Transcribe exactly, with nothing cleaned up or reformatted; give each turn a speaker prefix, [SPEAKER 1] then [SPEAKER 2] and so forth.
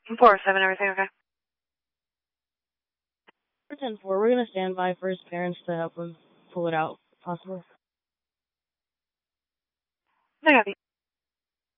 [SPEAKER 1] four oh seven, everything okay?
[SPEAKER 2] For ten four, we're going to stand by for his parents to help him pull it out, if possible.
[SPEAKER 1] I got you.